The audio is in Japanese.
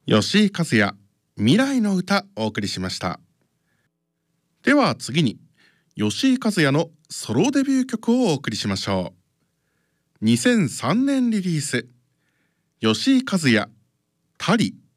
吉井和也未来の歌お送りしました。では次に吉井和也のソロデビュー曲をお送りしましょう。2003年リリース、吉井和也たり。